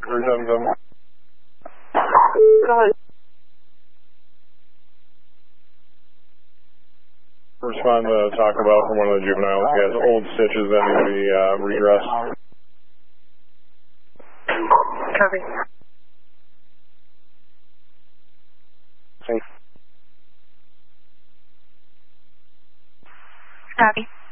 377. Go ahead. Respond to Taco Bell from one of the juveniles. He has old stitches that need to be redressed. Copy. Thanks. Copy.